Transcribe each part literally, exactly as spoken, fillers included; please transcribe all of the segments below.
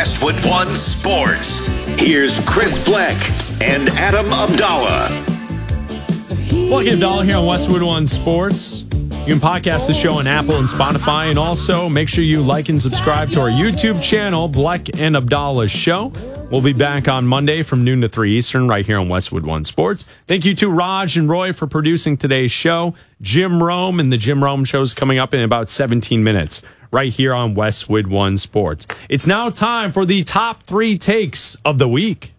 Westwood One Sports. Here's Chris Black and Adam Abdallah. Black and Abdallah here on Westwood One Sports. You can podcast the show on Apple and Spotify, and also make sure you like and subscribe to our YouTube channel, Black and Abdallah Show. We'll be back on Monday from noon to three Eastern right here on Westwood One Sports. Thank you to Raj and Roy for producing today's show. Jim Rome and the Jim Rome Show is coming up in about seventeen minutes right here on Westwood One Sports. It's now time for the top three takes of the week.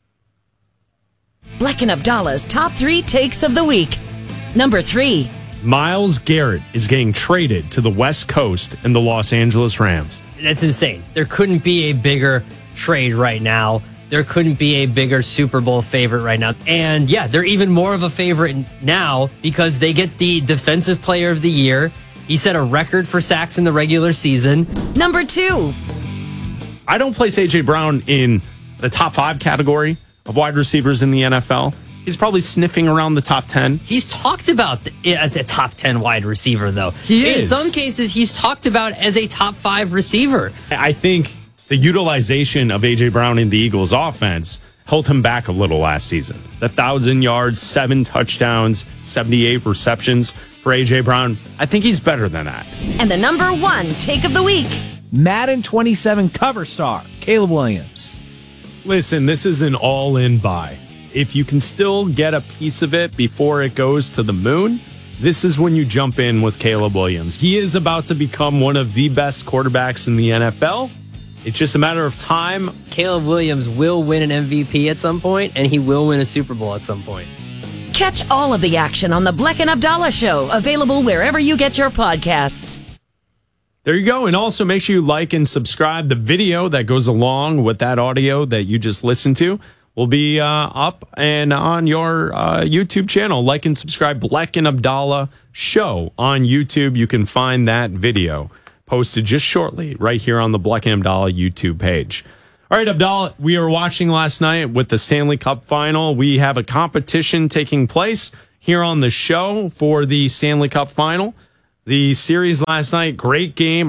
Black and Abdallah's top three takes of the week. Number three. Myles Garrett is getting traded to the West Coast and the Los Angeles Rams. That's insane. There couldn't be a bigger trade right now. There couldn't be a bigger Super Bowl favorite right now. And yeah, they're even more of a favorite now because they get the Defensive Player of the Year. He set a record for sacks in the regular season. Number two. I don't place A J. Brown in the top five category of wide receivers in the N F L. He's probably sniffing around the top ten. He's talked about as a top ten wide receiver, though. He is. In some cases, he's talked about as a top five receiver. I think the utilization of A J. Brown in the Eagles offense held him back a little last season. The one thousand yards, seven touchdowns, seventy-eight receptions for A J. Brown. I think he's better than that. And the number one take of the week. Madden twenty-seven cover star, Caleb Williams. Listen, this is an all-in buy. If you can still get a piece of it before it goes to the moon, this is when you jump in with Caleb Williams. He is about to become one of the best quarterbacks in the N F L. It's just a matter of time. Caleb Williams will win an M V P at some point, and he will win a Super Bowl at some point. Catch all of the action on the Black and Abdallah Show, available wherever you get your podcasts. There you go. And also make sure you like and subscribe. The video that goes along with that audio that you just listened to will be uh, up and on your uh, YouTube channel. Like and subscribe. Black and Abdallah Show on YouTube. You can find that video posted just shortly right here on the Black and Abdallah YouTube page. All right, Abdallah, we were watching last night with the Stanley Cup Final. We have a competition taking place here on the show for the Stanley Cup Final. The series last night, great game.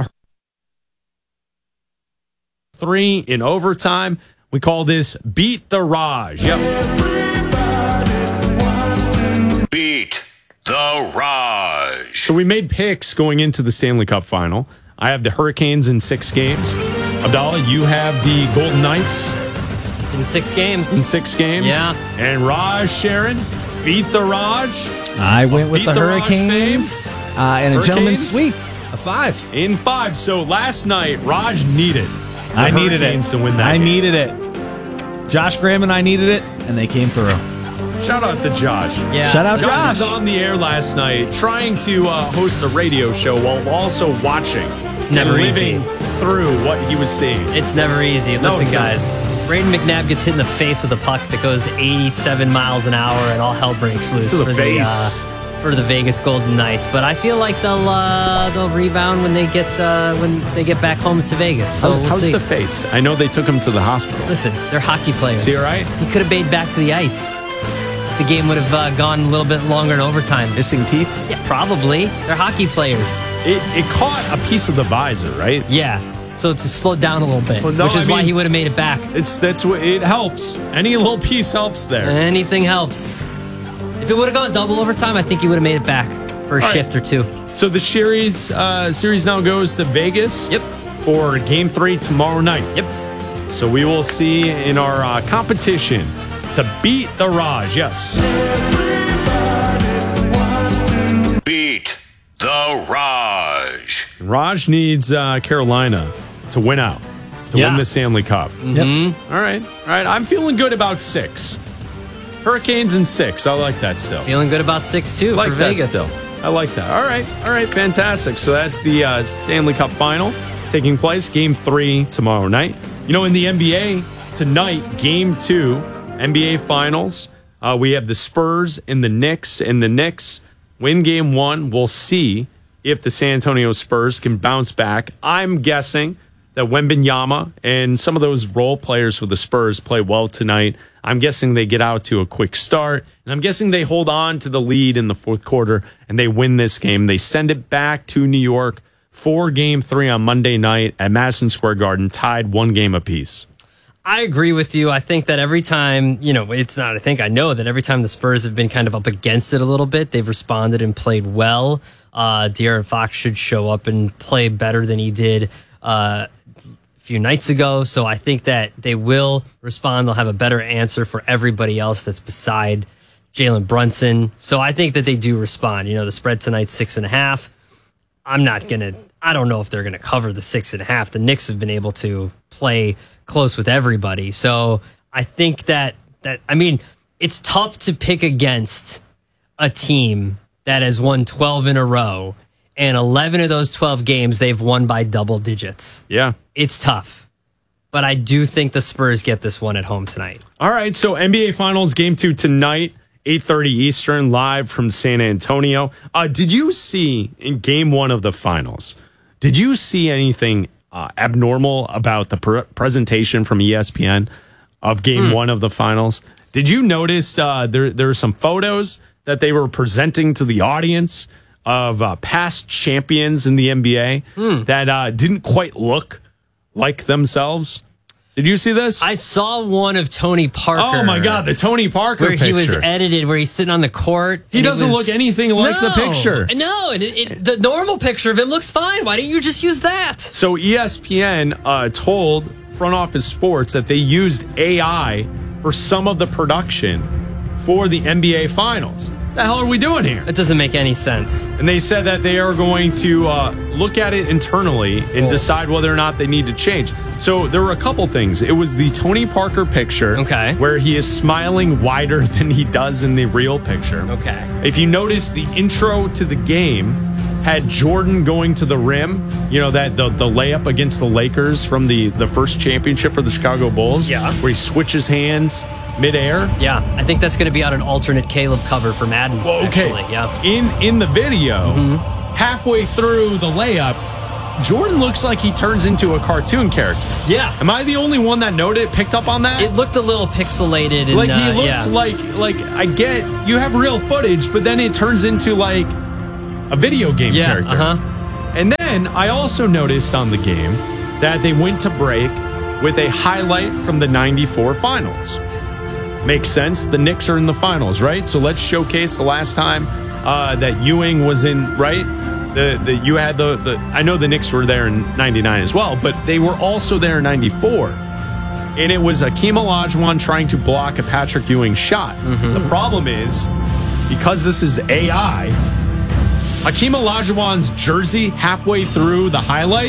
Three in overtime. We call this Beat the Raj. Yep. Beat the Raj. So we made picks going into the Stanley Cup Final. I have the Hurricanes in six games. Abdallah, you have the Golden Knights in six games. In six games. Yeah. And Raj Sharon, Beat the Raj. I went with Beat the, the Hurricanes uh, and a Hurricanes? gentleman's sweep, a five. In five. So last night, Raj needed the I needed Hurricanes it. to win that I game. needed it. Josh Graham and I needed it, and they came through. Shout out to Josh. Yeah. Shout out Josh Josh. was on the air last night trying to uh, host a radio show while also watching. It's never and easy. living through what he was seeing. It's never easy. No, Listen, it's not. guys. Braden McNabb gets hit in the face with a puck that goes eighty-seven miles an hour, and all hell breaks loose To the for face. the uh, for the Vegas Golden Knights. But I feel like they'll uh, they'll rebound when they get uh, when they get back home to Vegas. So how's we'll how's see. the face? I know they took him to the hospital. Listen, they're hockey players. Is he all right? He could have made back to the ice. The game would have uh, gone a little bit longer in overtime. Missing teeth? Yeah, probably. They're hockey players. It, it caught a piece of the visor, right? Yeah. So it's slowed down a little bit, Well, no, which is I why mean- he would have made it back. It's that's what it helps. Any little piece helps there. Anything helps. If it would have gone double overtime, I think he would have made it back for a All right. shift or two. So the series uh, series now goes to Vegas. Yep. For Game Three tomorrow night. Yep. So we will see in our uh, competition to beat the Raj. Yes. Beat the Raj. Raj needs uh, Carolina to win out to Yeah. win the Stanley Cup. Yep. All right, all right. I'm feeling good about six. Hurricanes in six. I like that still. Feeling good about six two like for that Vegas. still. I like that. All right, all right. Fantastic. So that's the uh, Stanley Cup Final taking place. Game three tomorrow night. You know, in the N B A tonight, Game two, N B A Finals. Uh, we have the Spurs and the Knicks, and the Knicks win Game one. We'll see if the San Antonio Spurs can bounce back. I'm guessing that Wembanyama and some of those role players for the Spurs play well tonight. I'm guessing they get out to a quick start, and I'm guessing they hold on to the lead in the fourth quarter, and they win this game. They send it back to New York for game three on Monday night at Madison Square Garden, tied one game apiece. I agree with you. I think that every time, you know, it's not, I think I know that every time the Spurs have been kind of up against it a little bit, they've responded and played well. Uh, De'Aaron Fox should show up and play better than he did uh, a few nights ago. So I think that they will respond. They'll have a better answer for everybody else that's beside Jalen Brunson. So I think that they do respond. You know, the spread tonight's six and a half. I'm not going to, I don't know if they're going to cover the six and a half. The Knicks have been able to play close with everybody. So I think that, that, I mean, it's tough to pick against a team that has won twelve in a row, and eleven of those twelve games they've won by double digits. Yeah. It's tough. But I do think the Spurs get this one at home tonight. All right, so N B A Finals game two tonight, eight thirty Eastern, live from San Antonio. Uh, did you see in game one of the finals, did you see anything uh, abnormal about the pr- presentation from E S P N of game mm. one of the finals? Did you notice uh, there, there were some photos that they were presenting to the audience of uh, past champions in the N B A mm. that uh, didn't quite look like themselves? Did you see this? I saw one of Tony Parker. Oh my God, the Tony Parker where picture. He was edited, where he's sitting on the court. He doesn't was, look anything like no, the picture. No, and it, it, the normal picture of him looks fine. Why didn't you just use that? So E S P N uh, told Front Office Sports that they used A I for some of the production for the N B A Finals. What the hell are we doing here? It doesn't make any sense. And they said that they are going to uh, look at it internally and oh. decide whether or not they need to change. So there were a couple things. It was the Tony Parker picture, okay, where he is smiling wider than he does in the real picture. Okay. If you notice, the intro to the game had Jordan going to the rim, you know, that the, the layup against the Lakers from the, the first championship for the Chicago Bulls, yeah, where he switches hands midair. Yeah, I think that's going to be on an alternate Caleb cover for Madden. Well, okay. Actually, yeah. In in the video, mm-hmm. halfway through the layup, Jordan looks like he turns into a cartoon character. Yeah. Am I the only one that noted, picked up on that? It looked a little pixelated. And, like he uh, looked yeah. like like I get you have real footage, but then it turns into like a video game yeah, character. Uh-huh. And then I also noticed on the game that they went to break with a highlight from the ninety-four finals. Makes sense. The Knicks are in the finals, right? So let's showcase the last time uh, that Ewing was in, right? The the you had the, the I know the Knicks were there in ninety-nine as well, but they were also there in ninety-four. And it was Akeem Olajuwon trying to block a Patrick Ewing shot. Mm-hmm. The problem is, because this is A I, Akeem Olajuwon's jersey halfway through the highlight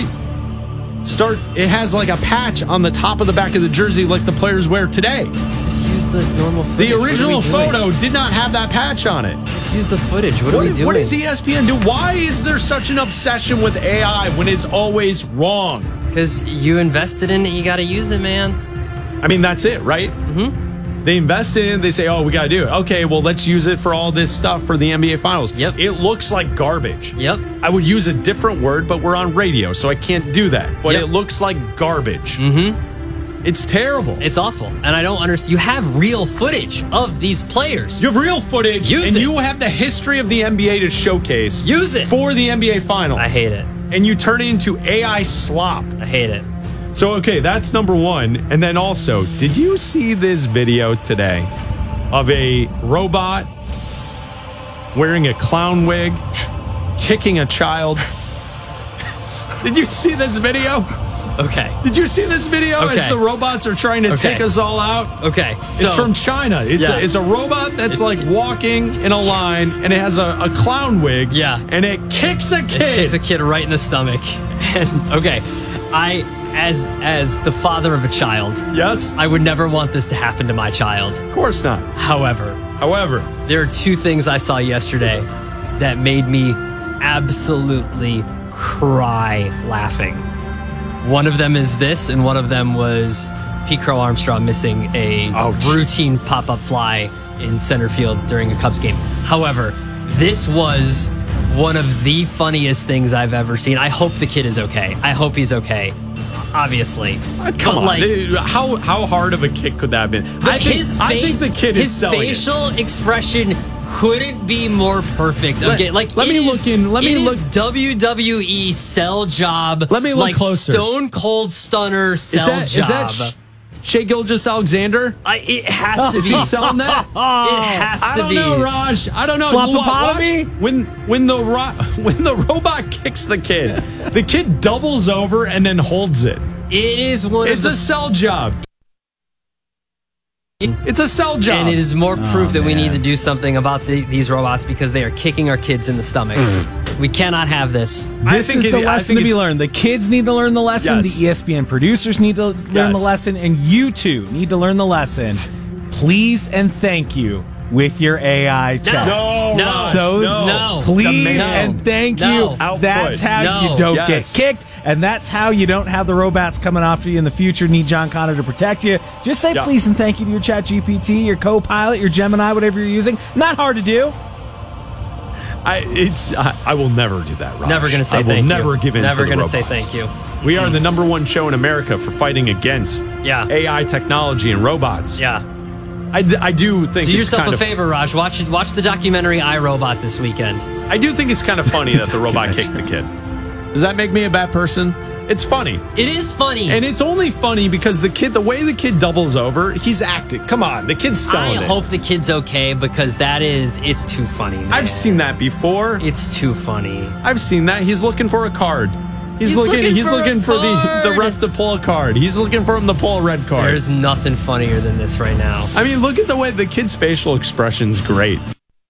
start it has like a patch on the top of the back of the jersey like the players wear today. Just use the normal footage. The original photo did not have that patch on it. Just use the footage. What, What, are we is, doing? what does E S P N do? Why is there such an obsession with A I when it's always wrong? Because you invested in it, you got to use it, man. I mean, that's it, right? Mm-hmm. They invest in it, they say, oh, we got to do it. Okay, well, let's use it for all this stuff for the N B A Finals. Yep. It looks like garbage. Yep. I would use a different word, but we're on radio, so I can't do that. But yep. it looks like garbage. Mm-hmm. It's terrible. It's awful. And I don't understand. You have real footage of these players. You have real footage, use and it. you have the history of the N B A to showcase. Use it. For the N B A Finals. I hate it. And you turn it into A I slop. I hate it. So, okay, that's number one. And then also, did you see this video today of a robot wearing a clown wig, kicking a child? Did you see this video? Okay. Did you see this video okay. as the robots are trying to okay. take us all out? Okay. So, it's from China. It's, yeah. a, it's a robot that's like walking in a line, and it has a, a clown wig. Yeah. And it kicks a kid. It kicks a kid right in the stomach. And, okay, I... As as the father of a child, yes, I would never want this to happen to my child. Of course not. However, however, there are two things I saw yesterday that made me absolutely cry laughing. One of them is this, and one of them was Pete Crow Armstrong missing a Ouch. routine pop-up fly in center field during a Cubs game. However, this was one of the funniest things I've ever seen. I hope the kid is okay. I hope he's okay. Obviously, uh, come but on. Like, how how hard of a kick could that have been? I think, his face, I think the kid is his selling facial it. expression couldn't be more perfect. Okay, Let- like let it me is- look in- let me it is look- W W E cell job. Let me look like closer. Stone Cold Stunner cell Is that, job. is that Sh- Shea Gilgeous-Alexander? I, it has to Is be. he selling that? It has to I don't be. know, Raj. I don't know. Floppopotomy? Watch. When when the ro- when the robot kicks the kid, the kid doubles over and then holds it. It is one It's of a the cell job. It's a cell job. And it is more proof Oh, that we man. need to do something about the, these robots because they are kicking our kids in the stomach. We cannot have this. I This think is it- the I lesson think to be it's- learned. The kids need to learn the lesson. Yes. The E S P N producers need to learn Yes. the lesson. And you two need to learn the lesson. Please and thank you with your A I chats. No, No. Raj, So no. No. please Demand. and thank No. you. Output. That's how No. you don't Yes. get kicked, and that's how you don't have the robots coming after you in the future. Need John Connor to protect you. Just say Yeah. please and thank you to your Chat G P T, your Copilot, your Gemini, whatever you're using. Not hard to do. I, it's. I, I will never do that, Raj. Never going to say I will thank you. never give in Never to the gonna say robots. thank you. We are the number one show in America for fighting against Yeah. A I technology and robots. Yeah. I, d- I do think Do it's yourself kind a of, favor, Raj. Watch watch the documentary iRobot this weekend. I do think it's kind of funny that the robot kicked the kid. Does that make me a bad person? It's funny. It is funny. And it's only funny because the kid, the way the kid doubles over, he's acting. Come on, the kid's I selling it. hope the kid's okay because that is, it's too funny, man. I've seen that before. It's too funny. I've seen that. He's looking for a card. He's, He's looking. looking he's for a looking for the the card. ref to pull a card. He's looking for him to pull a red card. There's nothing funnier than this right now. I mean, look at the way the kid's facial expression's great.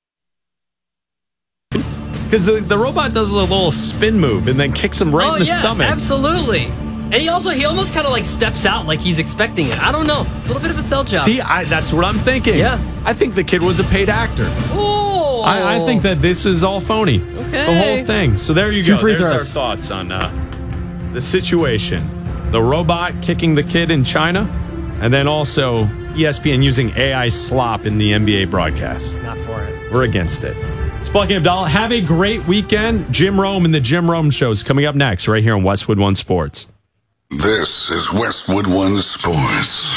Because the, the robot does a little spin move and then kicks him right oh in the yeah, stomach. absolutely. And he also he almost kind of like steps out like he's expecting it. I don't know, a little bit of a cell job. See, I, that's what I'm thinking. Yeah. I think the kid was a paid actor. Oh, I, I think that this is all phony. Okay. The whole thing. So there you Two go. free There's throws. our thoughts on uh, the situation. The robot kicking the kid in China, and then also E S P N using A I slop in the N B A broadcast. not for it. We're against it. It's Black and Abdallah. Have a great weekend. Jim Rome and the Jim Rome Show is coming up next right here on Westwood One Sports. This is Westwood One Sports.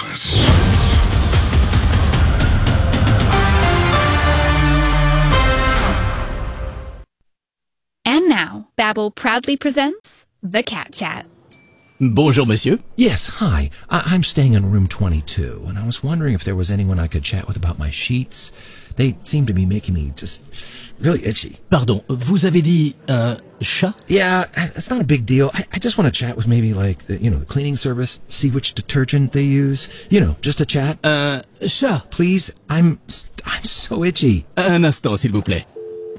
And now, Babbel proudly presents The Cat Chat. Bonjour, monsieur. Yes, hi. I- I'm staying in room twenty-two, and I was wondering if there was anyone I could chat with about my sheets. They seem to be making me just really itchy. Pardon, vous avez dit un chat? Yeah, it's not a big deal. I, I just want to chat with maybe like the, you know, the cleaning service, see which detergent they use. You know, just a chat. Un chat. Please, I'm I'm so itchy. Un instant, s'il vous plaît.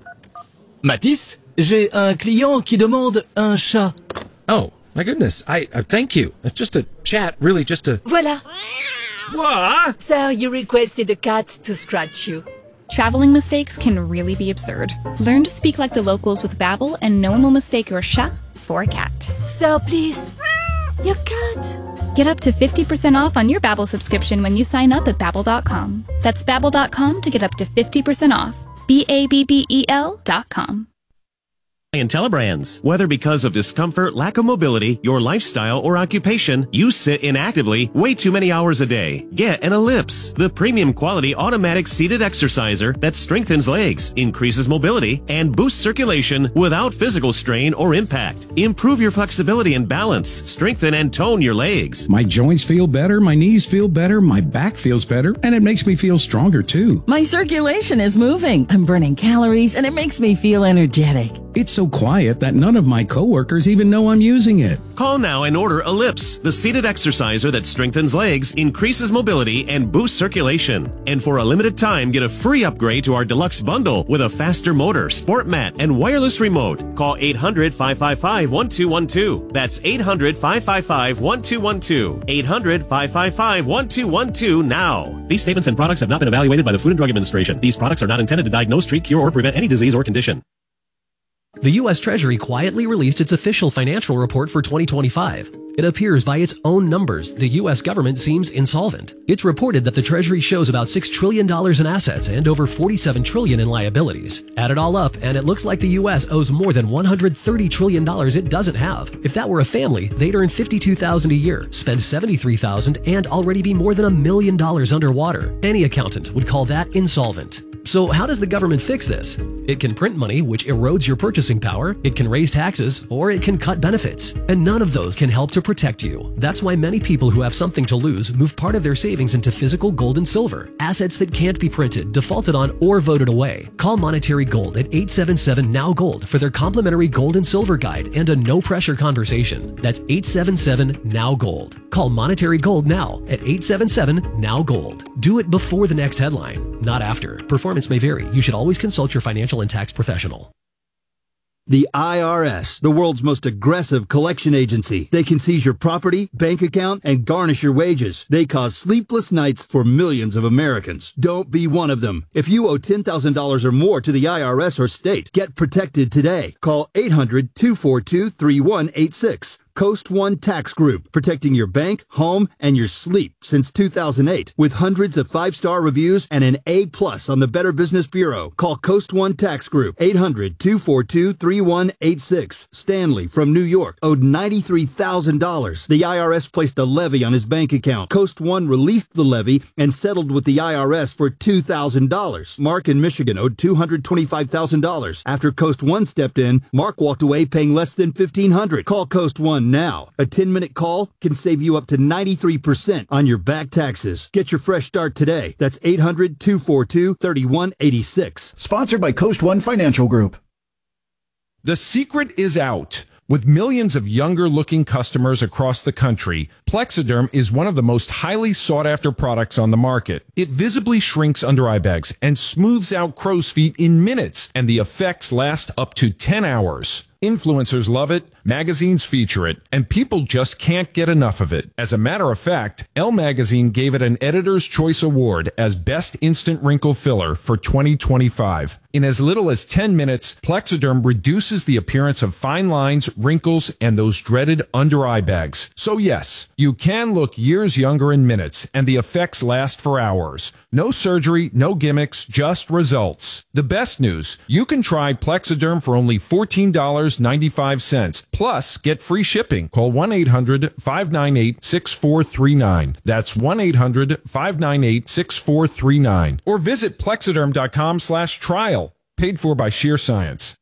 Mathis, j'ai un client qui demande un chat. Oh, my goodness. I, I thank you. It's just a chat, really, just a. Voila. What? Sir, you requested a cat to scratch you. Traveling mistakes can really be absurd. Learn to speak like the locals with Babbel, and no one will mistake your chat for a cat. Sir, please. Your cat. Get up to fifty percent off on your Babbel subscription when you sign up at babbel dot com. That's babbel dot com to get up to fifty percent off. B A B B E L dot com. And Telebrands. Whether because of discomfort, lack of mobility, your lifestyle, or occupation, you sit inactively way too many hours a day. Get an Ellipse, the premium quality automatic seated exerciser that strengthens legs, increases mobility, and boosts circulation without physical strain or impact. Improve your flexibility and balance, strengthen and tone your legs. My joints feel better, my knees feel better, my back feels better, and it makes me feel stronger too. My circulation is moving. I'm burning calories, and it makes me feel energetic. It's so quiet that none of my coworkers even know I'm using it. Call now and order Ellipse, the seated exerciser that strengthens legs, increases mobility, and boosts circulation. And for a limited time, get a free upgrade to our deluxe bundle with a faster motor, sport mat, and wireless remote. Call eight hundred, five five five, one two one two. That's eight hundred, five five five, one two one two. eight hundred, five five five, one two one two now. These statements and products have not been evaluated by the Food and Drug Administration. These products are not intended to diagnose, treat, cure, or prevent any disease or condition. The U S Treasury quietly released its official financial report for twenty twenty-five. It appears by its own numbers, the U S government seems insolvent. It's reported that the Treasury shows about six trillion dollars in assets and over forty-seven trillion dollars in liabilities. Add it all up, and it looks like the U S owes more than one hundred thirty trillion dollars it doesn't have. If that were a family, they'd earn fifty-two thousand dollars a year, spend seventy-three thousand dollars, and already be more than a million dollars underwater. Any accountant would call that insolvent. So how does the government fix this? It can print money, which erodes your purchasing power, it can raise taxes, or it can cut benefits. And none of those can help to protect you. That's why many people who have something to lose move part of their savings into physical gold and silver, assets that can't be printed, defaulted on, or voted away. Call Monetary Gold at eight seven seven, N O W Gold for their complimentary gold and silver guide and a no-pressure conversation. That's eight seven seven, N O W Gold. Call Monetary Gold now at eight seven seven, N O W Gold. Do it before the next headline, not after. Performance may vary. You should always consult your financial and tax professional. The I R S, the world's most aggressive collection agency. They can seize your property, bank account, and garnish your wages. They cause sleepless nights for millions of Americans. Don't be one of them. If you owe ten thousand dollars or more to the I R S or state, get protected today. Call eight hundred, two four two, three one eight six. Coast One Tax Group, protecting your bank, home, and your sleep since two thousand eight. With hundreds of five-star reviews and an A plus on the Better Business Bureau. Call Coast One Tax Group, eight hundred, two four two, three one eight six. Stanley from New York owed ninety-three thousand dollars. The I R S placed a levy on his bank account. Coast One released the levy and settled with the I R S for two thousand dollars. Mark in Michigan owed two hundred twenty-five thousand dollars. After Coast One stepped in, Mark walked away paying less than fifteen hundred dollars. Call Coast One now. A ten-minute call can save you up to ninety-three percent on your back taxes. Get your fresh start today. That's eight hundred, two four two, three one eight six. Sponsored by Coast One Financial Group. The secret is out. With millions of younger-looking customers across the country, Plexiderm is one of the most highly sought-after products on the market. It visibly shrinks under eye bags and smooths out crow's feet in minutes, and the effects last up to ten hours. Influencers love it, magazines feature it, and people just can't get enough of it. As a matter of fact, Elle Magazine gave it an Editor's Choice Award as Best Instant Wrinkle Filler for twenty twenty-five. In as little as ten minutes, Plexiderm reduces the appearance of fine lines, wrinkles, and those dreaded under-eye bags. So yes, you can look years younger in minutes, and the effects last for hours. No surgery, no gimmicks, just results. The best news, you can try Plexiderm for only fourteen dollars and ninety-five cents. Plus, get free shipping. Call one eight hundred, five nine eight, six four three nine. That's one eight hundred, five nine eight, six four three nine. Or visit Plexiderm dot com slash trial. Paid for by Sheer Science.